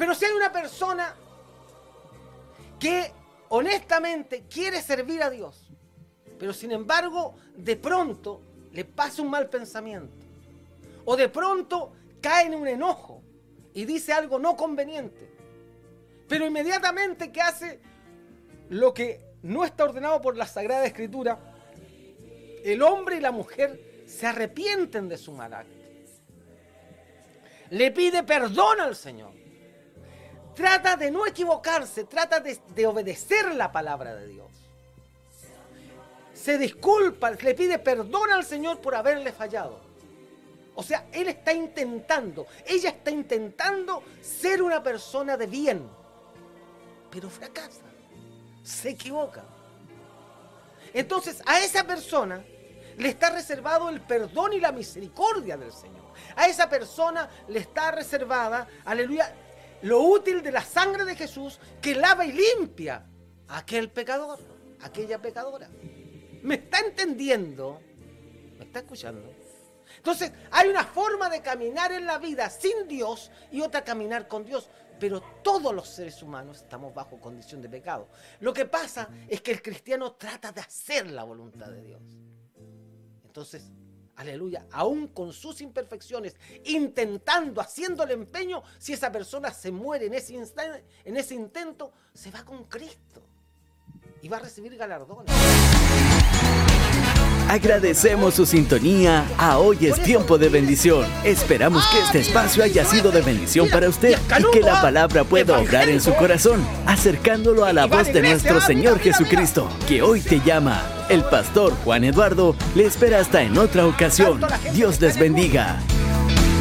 Pero si hay una persona que honestamente quiere servir a Dios, pero sin embargo de pronto le pasa un mal pensamiento, o de pronto cae en un enojo y dice algo no conveniente, pero inmediatamente que hace lo que no está ordenado por la Sagrada Escritura, el hombre y la mujer se arrepienten de su mal acto. Le pide perdón al Señor. Trata de no equivocarse, trata de obedecer la palabra de Dios. Se disculpa, le pide perdón al Señor por haberle fallado. O sea, él está intentando, ella está intentando ser una persona de bien, pero fracasa, se equivoca. Entonces, a esa persona le está reservado el perdón y la misericordia del Señor. A esa persona le está reservada, aleluya, lo útil de la sangre de Jesús que lava y limpia a aquel pecador, a aquella pecadora. ¿Me está entendiendo? ¿Me está escuchando? Entonces, hay una forma de caminar en la vida sin Dios y otra caminar con Dios. Pero todos los seres humanos estamos bajo condición de pecado. Lo que pasa es que el cristiano trata de hacer la voluntad de Dios. Entonces, aleluya, aún con sus imperfecciones, intentando, haciendo el empeño, si esa persona se muere en ese intento, se va con Cristo y va a recibir galardones. Agradecemos su sintonía a Hoy es Tiempo de Bendición. Esperamos que este espacio haya sido de bendición para usted y que la palabra pueda obrar en su corazón, acercándolo a la voz de nuestro Señor Jesucristo, que hoy te llama. El pastor Juan Eduardo le espera hasta en otra ocasión. Dios les bendiga.